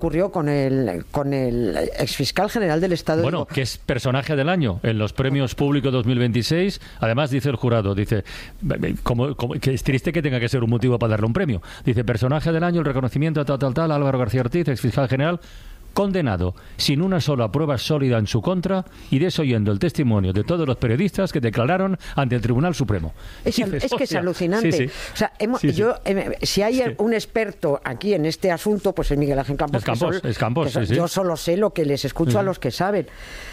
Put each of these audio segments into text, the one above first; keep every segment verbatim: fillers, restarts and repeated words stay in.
ocurrió con el con el exfiscal general del Estado. Bueno, digo, que es personaje del año en los premios públicos dos mil veintiséis. Además, dice el jurado, dice, como, como, que es triste que tenga que ser un motivo para darle un premio. Dice, personaje del año, el reconocimiento a tal, tal, tal, Álvaro García Ortiz, exfiscal general, condenado sin una sola prueba sólida en su contra y desoyendo el testimonio de todos los periodistas que declararon ante el Tribunal Supremo. Es, Dices, es que es alucinante. Sí, sí. O sea, hemos, sí, sí. yo, eh, si hay sí. un experto aquí en este asunto, pues es Miguel Ángel Campos. Es Campos, que sol, es Campos, que sol, sí, sí. Yo solo sé lo que les escucho sí. a los que saben.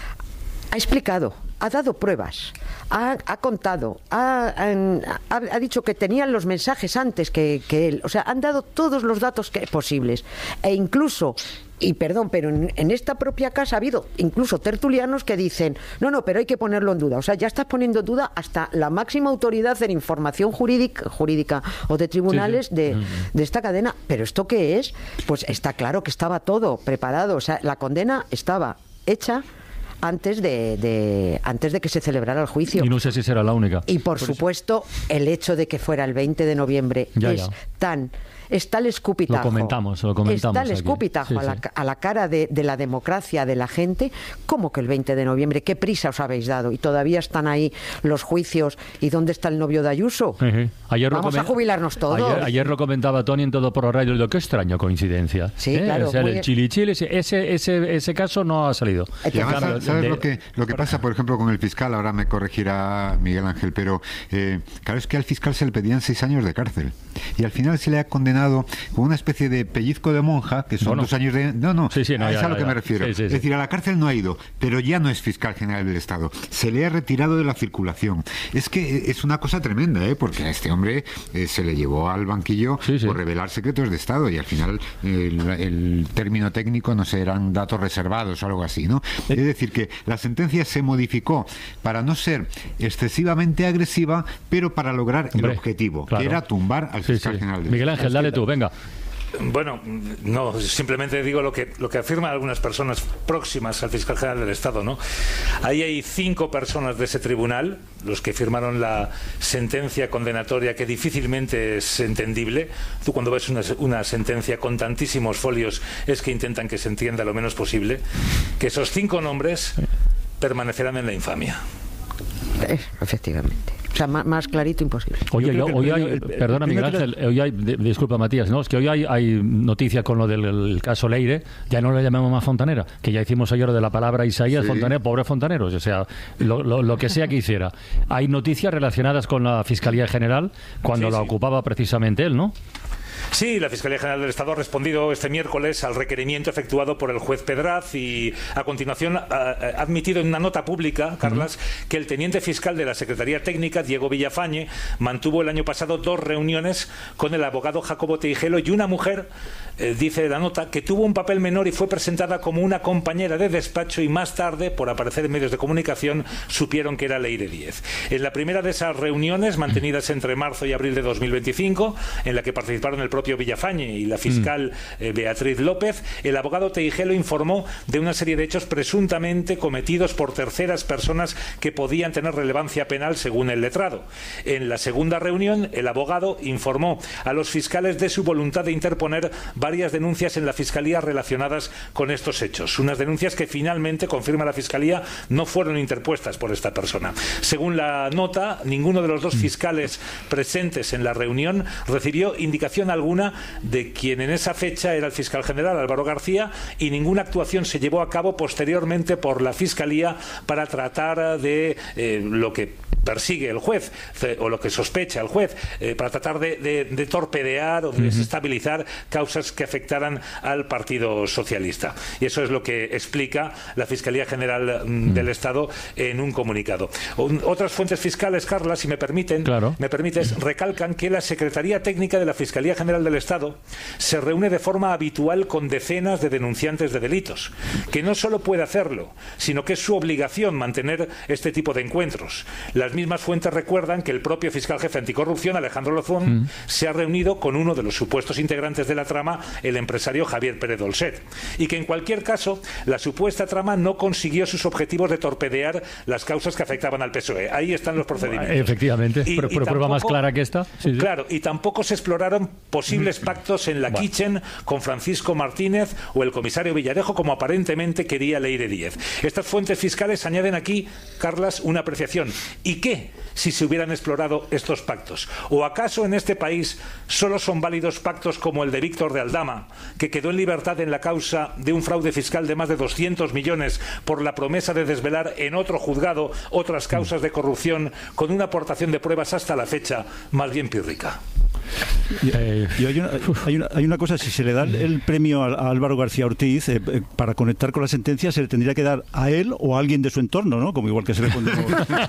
Ha explicado, ha dado pruebas, ha, ha contado, ha, ha, ha dicho que tenían los mensajes antes que, que él. O sea, han dado todos los datos que, posibles. E incluso, y perdón, pero en, en esta propia casa ha habido incluso tertulianos que dicen, no, no, pero hay que ponerlo en duda. O sea, ya estás poniendo en duda hasta la máxima autoridad en información jurídica, jurídica o de tribunales sí, sí. De, de esta cadena. ¿Pero esto qué es? Pues está claro que estaba todo preparado. O sea, la condena estaba hecha antes de, de antes de que se celebrara el juicio. Y no sé si será la única. Y por, por supuesto, eso. El hecho de que fuera el veinte de noviembre ya, es ya. tan... Está el escupitajo. Lo comentamos, lo comentamos. Está el escupitajo sí, a, la, sí. a la cara de, de la democracia, de la gente. ¿Cómo que el veinte de noviembre? ¿Qué prisa os habéis dado? Y todavía están ahí los juicios. ¿Y dónde está el novio de Ayuso? Uh-huh. Ayer Vamos lo a jubilarnos todos. Ayer, ayer lo comentaba Tony en Todo por la Radio. Lo que extraño coincidencia. Sí, ¿eh? claro. O sea, el chili chili, ese, ese, ese caso no ha salido. Y además, cambio, ¿sabes de, lo que lo que pasa, por ejemplo, con el fiscal? Ahora me corregirá Miguel Ángel, pero eh, claro, es que al fiscal se le pedían seis años de cárcel. Y al final se le ha condenado con una especie de pellizco de monja, que son bueno, dos años de... No, no, sí, sí, no es ya, a lo ya, que ya. me refiero. Sí, sí, es decir, a la cárcel no ha ido, pero ya no es fiscal general del Estado. Se le ha retirado de la circulación. Es que es una cosa tremenda, ¿eh? Porque a este hombre eh, se le llevó al banquillo sí, sí. por revelar secretos de Estado y al final eh, el, el término técnico, no sé, eran datos reservados o algo así, ¿no? Sí. Es decir, que la sentencia se modificó para no ser excesivamente agresiva, pero para lograr hombre, el objetivo, claro. que era tumbar al fiscal sí, sí. general del Miguel Ángel, dale tú, venga. Bueno, no, simplemente digo lo que lo que afirman algunas personas próximas al fiscal general del Estado, ¿no? Ahí hay cinco personas de ese tribunal, los que firmaron la sentencia condenatoria, que difícilmente es entendible. Tú cuando ves una, una sentencia con tantísimos folios es que intentan que se entienda lo menos posible. Que esos cinco nombres permanecerán en la infamia. Efectivamente. O sea, más, más clarito imposible. Oye, yo, hoy hay, el, perdona el, Miguel Ángel, hoy hay, de, disculpa Matías, no, es que hoy hay, hay noticias con lo del el caso Leire, ya no le llamamos más Fontanera, que ya hicimos ayer de la palabra Isaías, sí. Fontanero, pobre Fontaneros, o sea, lo, lo, lo que sea que hiciera. Hay noticias relacionadas con la Fiscalía General, cuando sí, la sí. ocupaba precisamente él, ¿no? Sí, la Fiscalía General del Estado ha respondido este miércoles al requerimiento efectuado por el juez Pedraz y a continuación ha admitido en una nota pública, Carlas, uh-huh. que el teniente fiscal de la Secretaría Técnica, Diego Villafañe, mantuvo el año pasado dos reuniones con el abogado Jacobo Teijelo y una mujer, eh, dice la nota, que tuvo un papel menor y fue presentada como una compañera de despacho y más tarde, por aparecer en medios de comunicación, supieron que era Leire Díez. En la primera de esas reuniones, mantenidas entre marzo y abril de dos mil veinticinco, en la que participaron el propio Villafañe y la fiscal eh, Beatriz López, el abogado Teijelo informó de una serie de hechos presuntamente cometidos por terceras personas que podían tener relevancia penal según el letrado. En la segunda reunión, el abogado informó a los fiscales de su voluntad de interponer varias denuncias en la Fiscalía relacionadas con estos hechos. Unas denuncias que finalmente, confirma la Fiscalía, no fueron interpuestas por esta persona. Según la nota, ninguno de los dos fiscales presentes en la reunión recibió indicación alguna de quien en esa fecha era el fiscal general Álvaro García, y ninguna actuación se llevó a cabo posteriormente por la Fiscalía para tratar de eh, lo que persigue el juez o lo que sospecha el juez, eh, para tratar de, de, de torpedear o de desestabilizar causas que afectaran al Partido Socialista. Y eso es lo que explica la Fiscalía General mm, del Estado en un comunicado. Un, otras fuentes fiscales, Carla, si me permiten, claro. me permites, recalcan que la Secretaría Técnica de la Fiscalía General del Estado se reúne de forma habitual con decenas de denunciantes de delitos, que no solo puede hacerlo, sino que es su obligación mantener este tipo de encuentros. Las mismas fuentes recuerdan que el propio fiscal jefe anticorrupción, Alejandro Lozón, mm. se ha reunido con uno de los supuestos integrantes de la trama, el empresario Javier Pérez Dolcet, y que en cualquier caso la supuesta trama no consiguió sus objetivos de torpedear las causas que afectaban al P S O E. Ahí están los procedimientos. Efectivamente, y, pero, y pero tampoco, prueba más clara que esta. Sí, sí. Claro, y tampoco se exploraron posibles pactos en la bueno. Kitchen con Francisco Martínez o el comisario Villarejo, como aparentemente quería Leire Díez. Estas fuentes fiscales añaden aquí, Carlas, una apreciación. ¿Y qué si se hubieran explorado estos pactos? ¿O acaso en este país solo son válidos pactos como el de Víctor de Aldama, que quedó en libertad en la causa de un fraude fiscal de más de doscientos millones por la promesa de desvelar en otro juzgado otras causas de corrupción con una aportación de pruebas hasta la fecha más bien pírrica? Y, eh, y hay, una, hay, una, hay una cosa, si se le da el premio a, a Álvaro García Ortiz, eh, eh, para conectar con la sentencia se le tendría que dar a él o a alguien de su entorno, ¿no? Como igual que se le condenó.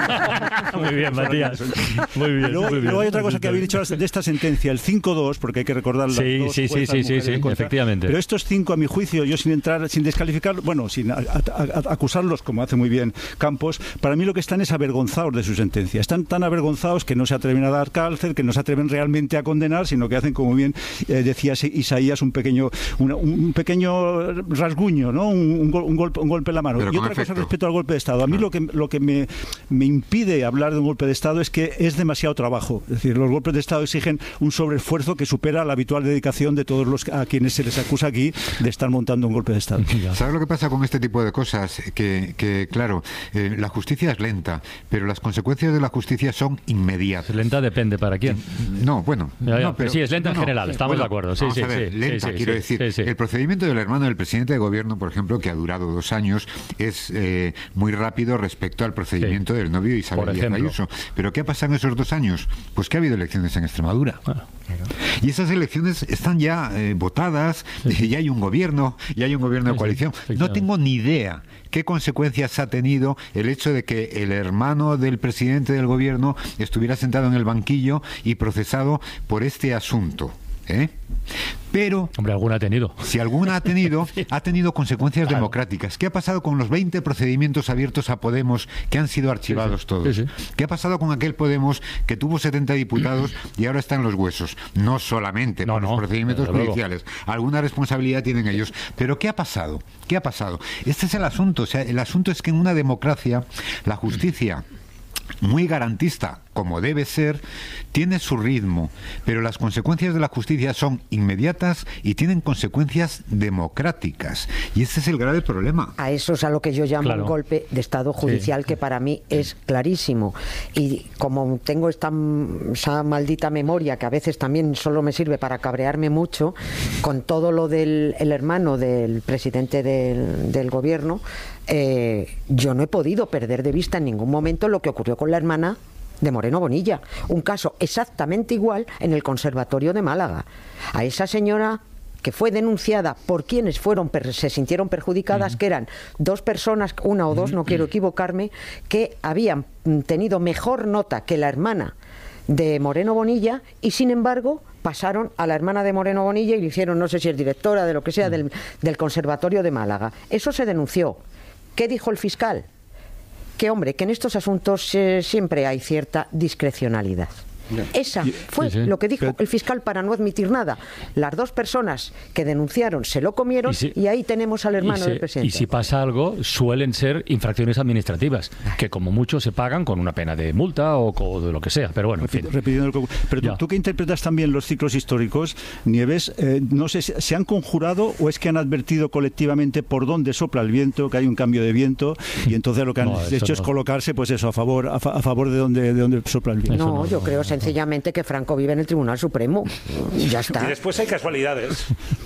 Muy bien, Matías. Muy bien. Luego, muy bien. luego hay otra cosa que habéis dicho de esta sentencia, el cinco dos, porque hay que recordar las sí, dos sí, sí, sí, sí, sí, efectivamente. Pero estos cinco, a mi juicio, yo sin entrar, sin descalificar, bueno, sin a, a, a, acusarlos, como hace muy bien Campos, para mí lo que están es avergonzados de su sentencia. Están tan avergonzados que no se atreven a dar cárcel, que no se atreven realmente a condenar, sino que hacen, como bien eh, decía Isaías, un pequeño una, un pequeño rasguño, ¿no? Un, un, un, golpe, un golpe en la mano. Pero y otra efecto. cosa respecto al golpe de Estado. A mí ah. lo que, lo que me, me impide hablar de un golpe de Estado es que es demasiado trabajo. Es decir, los golpes de Estado exigen un sobreesfuerzo que supera la habitual dedicación de todos los a quienes se les acusa aquí de estar montando un golpe de Estado. ¿Sabes lo que pasa con este tipo de cosas? Que, que claro, eh, la justicia es lenta, pero las consecuencias de la justicia son inmediatas. Lenta depende para quién. No, bueno. Ya, ya. No, pero, sí, es lenta no, en general, estamos bueno, de acuerdo. Sí, sí, a ver, sí, lenta, sí, quiero sí, decir. Sí, sí. El procedimiento del hermano del presidente de gobierno, por ejemplo, que ha durado dos años, es eh, muy rápido respecto al procedimiento sí. del novio de Isabel Díaz Ayuso. ¿Pero qué ha pasado en esos dos años? Pues que ha habido elecciones en Extremadura. Ah, claro. Y esas elecciones están ya eh, votadas, sí. ya hay un gobierno, ya hay un gobierno de sí, coalición. Sí, no tengo ni idea qué consecuencias ha tenido el hecho de que el hermano del presidente del gobierno estuviera sentado en el banquillo y procesado por este asunto. ¿Eh? Pero hombre, alguna ha tenido. Si alguna ha tenido, ha tenido consecuencias claro. democráticas. ¿Qué ha pasado con los veinte procedimientos abiertos a Podemos que han sido archivados sí, sí. todos? Sí, sí. ¿Qué ha pasado con aquel Podemos que tuvo setenta diputados y ahora está en los huesos? No solamente no, por no, los procedimientos judiciales. Luego. Alguna responsabilidad tienen ellos. Pero ¿qué ha pasado? ¿Qué ha pasado? Este es el asunto. O sea, el asunto es que en una democracia la justicia muy garantista, como debe ser, tiene su ritmo, pero las consecuencias de la justicia son inmediatas y tienen consecuencias democráticas. Y ese es el grave problema. A eso es a lo que yo llamo claro. un golpe de Estado judicial, sí. que para mí es clarísimo. Y como tengo esta, esa maldita memoria, que a veces también solo me sirve para cabrearme mucho, con todo lo del el hermano del presidente del, del gobierno, eh, yo no he podido perder de vista en ningún momento lo que ocurrió con la hermana de Moreno Bonilla, un caso exactamente igual en el Conservatorio de Málaga. A esa señora que fue denunciada por quienes fueron se sintieron perjudicadas, uh-huh. que eran dos personas, una o dos, no quiero equivocarme, que habían tenido mejor nota que la hermana de Moreno Bonilla y sin embargo pasaron a la hermana de Moreno Bonilla y le hicieron, no sé si es directora de lo que sea, uh-huh. del, del Conservatorio de Málaga. Eso se denunció. ¿Qué dijo el fiscal? Que, hombre, que en estos asuntos eh, siempre hay cierta discrecionalidad. No. Esa fue sí, sí. lo que dijo Pero... el fiscal para no admitir nada. Las dos personas que denunciaron se lo comieron y, si... y ahí tenemos al hermano se... del presidente. Y si pasa algo, suelen ser infracciones administrativas, que como mucho se pagan con una pena de multa o, o de lo que sea. Pero bueno, en fin. Repitiendo lo que... Pero tú, tú que interpretas también los ciclos históricos, Nieves, eh, no sé, ¿se han conjurado o es que han advertido colectivamente por dónde sopla el viento, que hay un cambio de viento y entonces lo que han no, hecho no. es colocarse, pues eso, a favor a, fa a favor de donde, de donde sopla el viento? No, no yo creo sencillamente que Franco vive en el Tribunal Supremo. Y ya está. Y después hay casualidades.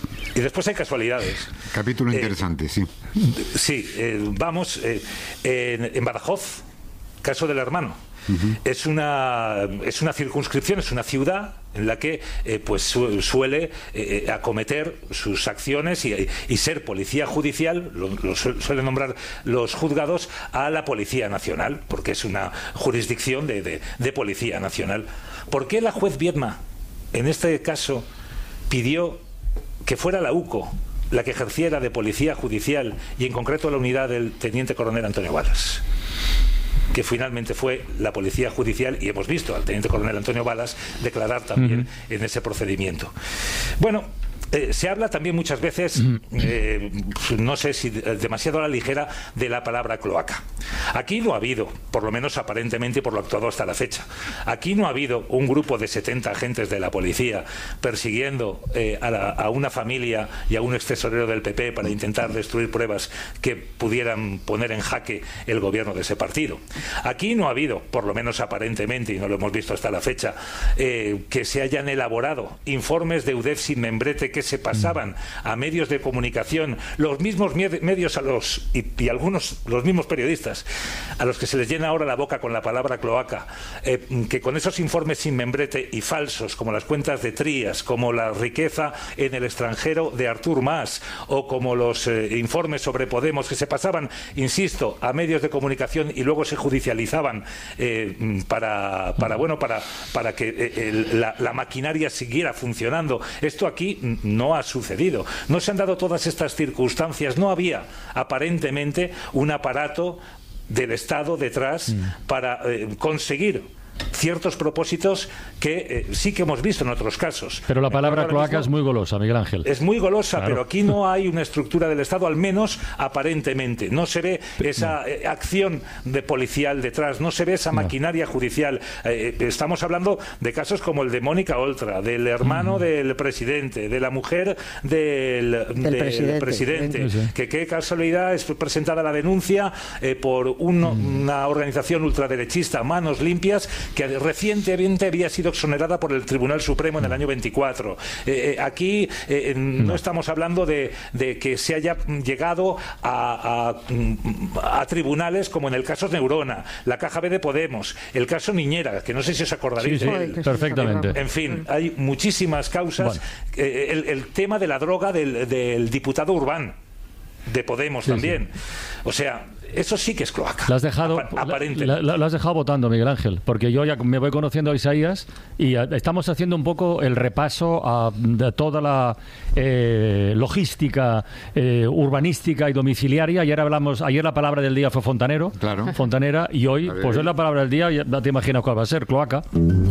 Y después hay casualidades. Capítulo eh, interesante, sí. Sí, eh, vamos, eh, en, en Badajoz, caso del hermano. Uh-huh. Es una es una circunscripción, es una ciudad en la que eh, pues su, suele eh, acometer sus acciones y, y ser policía judicial, lo, lo suelen nombrar los juzgados a la Policía Nacional, porque es una jurisdicción de, de, de Policía Nacional. ¿Por qué la juez Viedma, en este caso, pidió que fuera la U C O la que ejerciera de policía judicial y en concreto la unidad del teniente coronel Antonio Wallace? que finalmente fue la Policía Judicial, y hemos visto al teniente coronel Antonio Balas declarar también uh-huh. en ese procedimiento. Bueno, Eh, se habla también muchas veces, eh, no sé si demasiado a la ligera, de la palabra cloaca. Aquí no ha habido, por lo menos aparentemente y por lo actuado hasta la fecha, aquí no ha habido un grupo de setenta agentes de la policía persiguiendo eh, a, la, a una familia y a un extesorero del P P para intentar destruir pruebas que pudieran poner en jaque el gobierno de ese partido. Aquí no ha habido, por lo menos aparentemente, y no lo hemos visto hasta la fecha, eh, que se hayan elaborado informes de UDEF sin membrete que se pasaban a medios de comunicación, los mismos medios a los y, y algunos los mismos periodistas a los que se les llena ahora la boca con la palabra cloaca, eh, que con esos informes sin membrete y falsos, como las cuentas de Trías, como la riqueza en el extranjero de Artur Mas, o como los eh, informes sobre Podemos, que se pasaban, insisto, a medios de comunicación y luego se judicializaban eh, para, para bueno para para que eh, el, la, la maquinaria siguiera funcionando. Esto aquí no ha sucedido. No se han dado todas estas circunstancias. No había aparentemente un aparato del Estado detrás mm. para eh, conseguir ciertos propósitos que eh, sí que hemos visto en otros casos. Pero la palabra cloaca es muy golosa, Miguel Ángel. Es muy golosa, claro. Pero aquí no hay una estructura del Estado, al menos aparentemente. No se ve esa eh, acción de policial detrás, no se ve esa maquinaria no. judicial. Eh, estamos hablando de casos como el de Mónica Oltra, del hermano mm. del presidente, de la mujer del, del, del presidente, presidente sí. que qué casualidad es presentada la denuncia eh, por un, mm. una organización ultraderechista, Manos Limpias, que recientemente había sido exonerada por el Tribunal Supremo en el año veinticuatro. Eh, eh, aquí eh, no, no estamos hablando de, de que se haya llegado a, a, a tribunales como en el caso Neurona, la Caja B de Podemos, el caso Niñera, que no sé si os acordaréis sí, sí, de él. Perfectamente. En fin, hay muchísimas causas. Bueno. Eh, el, el tema de la droga del, del diputado Urbán, de Podemos sí, también. Sí. O sea, eso sí que es cloaca. La has dejado, aparente. La, la, la has dejado votando, Miguel Ángel, porque yo ya me voy conociendo a Isaías y a, estamos haciendo un poco el repaso a, de toda la eh, logística eh, urbanística y domiciliaria. Ayer hablamos, ayer la palabra del día fue fontanero, claro. fontanera, y hoy, pues hoy la palabra del día, ya te imaginas cuál va a ser, cloaca.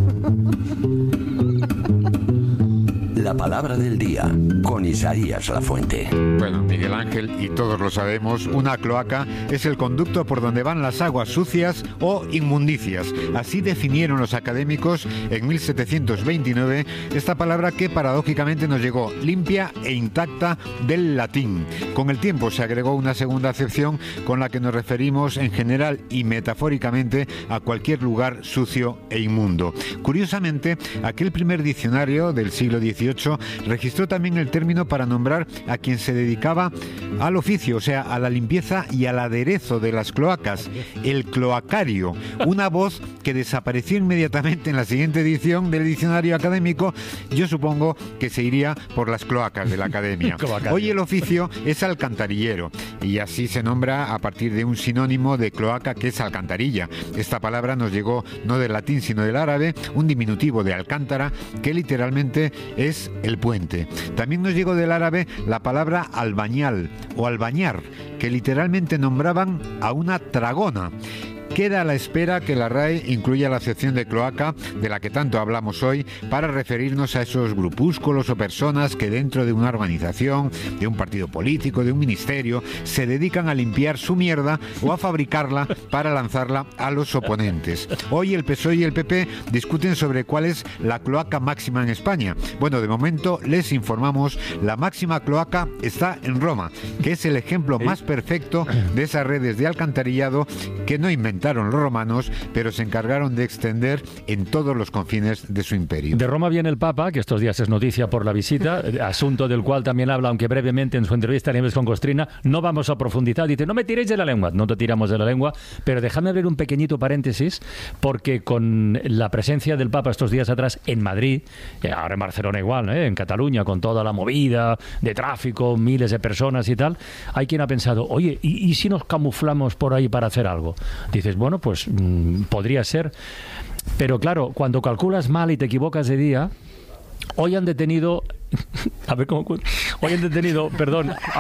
La palabra del día, con Isaías Lafuente. Bueno, Miguel Ángel, y todos lo sabemos, una cloaca es el conducto por donde van las aguas sucias o inmundicias. Así definieron los académicos en mil setecientos veintinueve esta palabra que paradójicamente nos llegó limpia e intacta del latín. Con el tiempo se agregó una segunda acepción con la que nos referimos en general y metafóricamente a cualquier lugar sucio e inmundo. Curiosamente, aquel primer diccionario del siglo dieciocho registró también el término para nombrar a quien se dedicaba al oficio, o sea, a la limpieza y al aderezo de las cloacas, el cloacario, una voz que desapareció inmediatamente en la siguiente edición del diccionario académico. Yo supongo que se iría por las cloacas de la academia. Hoy el oficio es alcantarillero y así se nombra a partir de un sinónimo de cloaca que es alcantarilla. Esta palabra nos llegó no del latín sino del árabe, un diminutivo de alcántara que literalmente es el puente. También nos llegó del árabe la palabra albañal o albañar, que literalmente nombraban a una tragona. Queda a la espera que la R A E incluya la acepción de cloaca, de la que tanto hablamos hoy, para referirnos a esos grupúsculos o personas que dentro de una organización, de un partido político, de un ministerio, se dedican a limpiar su mierda o a fabricarla para lanzarla a los oponentes. Hoy el P S O E y el P P discuten sobre cuál es la cloaca máxima en España. Bueno, de momento les informamos, la máxima cloaca está en Roma, que es el ejemplo más perfecto de esas redes de alcantarillado que no inventaron los romanos, pero se encargaron de extender en todos los confines de su imperio. De Roma viene el Papa, que estos días es noticia por la visita, asunto del cual también habla, aunque brevemente en su entrevista a Nieves con Costrina. No vamos a profundizar, dice, no me tiréis de la lengua, no te tiramos de la lengua, pero déjame abrir un pequeñito paréntesis, porque con la presencia del Papa estos días atrás en Madrid, ahora en Barcelona igual, ¿eh? En Cataluña, con toda la movida de tráfico, miles de personas y tal, hay quien ha pensado, oye, ¿y, y si nos camuflamos por ahí para hacer algo? Dices, bueno, pues mmm, podría ser. Pero claro, cuando calculas mal y te equivocas de día, hoy han detenido... A ver cómo... Hoy han detenido, perdón, a,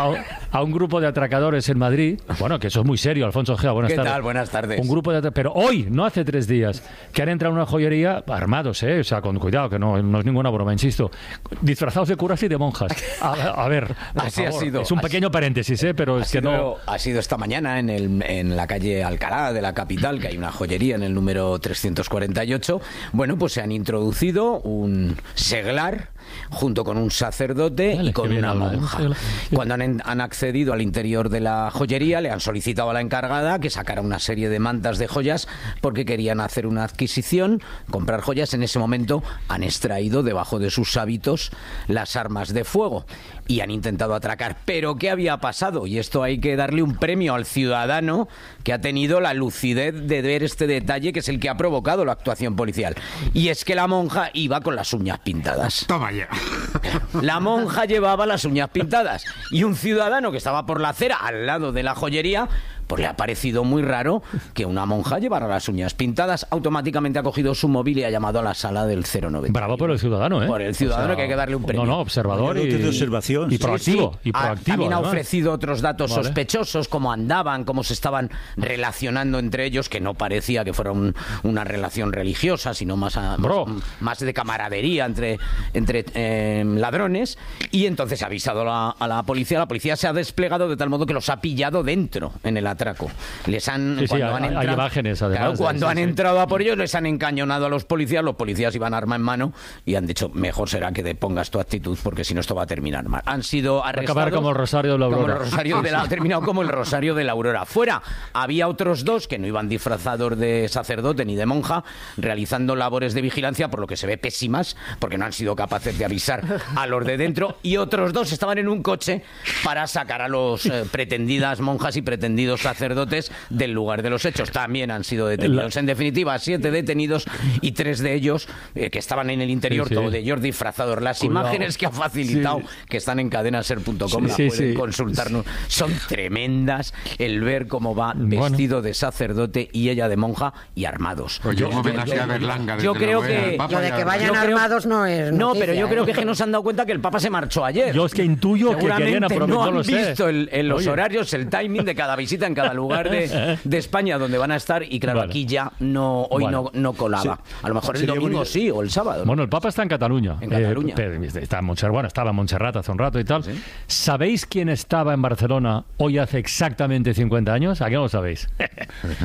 a un grupo de atracadores en Madrid. Bueno, que eso es muy serio, Alfonso Ojeda, buenas ¿Qué tardes. ¿Qué tal? Buenas tardes. Un grupo de pero hoy, no hace tres días, que han entrado en una joyería armados, ¿eh? O sea, con cuidado, que no, no es ninguna broma, insisto. Disfrazados de curas y de monjas. A, a ver, así favor. ha sido. Es un pequeño paréntesis, ¿eh? Pero es que sido, no... Ha sido esta mañana en, el, en la calle Alcalá de la capital, que hay una joyería en el número trescientos cuarenta y ocho. Bueno, pues se han introducido un seglar junto con un sacerdote vale, y con una monja. Habla, ¿eh? Cuando han, han accedido al interior de la joyería, le han solicitado a la encargada que sacara una serie de mantas de joyas porque querían hacer una adquisición, comprar joyas. En ese momento han extraído debajo de sus hábitos las armas de fuego y han intentado atracar. ¿Pero qué había pasado? Y esto hay que darle un premio al ciudadano que ha tenido la lucidez de ver este detalle, que es el que ha provocado la actuación policial. Y es que la monja iba con las uñas pintadas. Toma ya. La monja llevaba las uñas pintadas y un ciudadano que estaba por la acera al lado de la joyería, pues le ha parecido muy raro que una monja llevara las uñas pintadas. Automáticamente ha cogido su móvil y ha llamado a la sala del cero nueve. Bravo por el ciudadano, ¿eh? Por el ciudadano, o sea, que hay que darle un premio. No, no, observador y, de observación. y proactivo. Sí, sí. Y proactivo También además. Ha ofrecido otros datos vale. sospechosos, cómo andaban, cómo se estaban relacionando entre ellos, que no parecía que fuera un, una relación religiosa, sino más, a, más, más de camaradería entre, entre eh, ladrones. Y entonces ha avisado a la, a la policía. La policía se ha desplegado de tal modo que los ha pillado dentro, en el atraco. Les han, sí, cuando sí, han hay, entrado, hay imágenes además. Claro, cuando sí, han sí. entrado a por ellos, les han encañonado a los policías. Los policías iban arma en mano y han dicho, mejor será que depongas tu actitud porque si no esto va a terminar mal. Han sido arrestados. Acabar como el Rosario de la Aurora. Como el Rosario de la, ha terminado como el Rosario de la Aurora. Fuera había otros dos que no iban disfrazados de sacerdote ni de monja, realizando labores de vigilancia, por lo que se ve pésimas, porque no han sido capaces de avisar a los de dentro, y otros dos estaban en un coche para sacar a los eh, pretendidas monjas y pretendidos sacerdotes del lugar de los hechos. También han sido detenidos. En definitiva, siete detenidos y tres de ellos eh, que estaban en el interior, sí, sí. todo de ellos disfrazados. Las Cuidado. imágenes que ha facilitado, sí. que están en cadenaser punto com, sí, la sí, pueden sí. consultarnos. Son tremendas el ver cómo va vestido bueno. de sacerdote y ella de monja y armados. Oye, un homenaje a Berlanga. Yo creo que... Lo de que vayan armados no es No, noticia, pero yo ¿eh? creo que, que no se han dado cuenta que el Papa se marchó ayer. Yo es que intuyo que querían aprovechar, no han lo sé. visto el, en los Oye. horarios, el timing de cada visita en cada lugar de, de España donde van a estar, y claro, vale. aquí ya no, hoy bueno. no, no colaba. Sí. A lo mejor el domingo sí, o el sábado. Bueno, el Papa está en Cataluña. En Cataluña. Eh, está en Montserrat, bueno, estaba en Montserrat hace un rato y tal. ¿Sí? ¿Sabéis quién estaba en Barcelona hoy hace exactamente cincuenta años? ¿A qué no lo sabéis?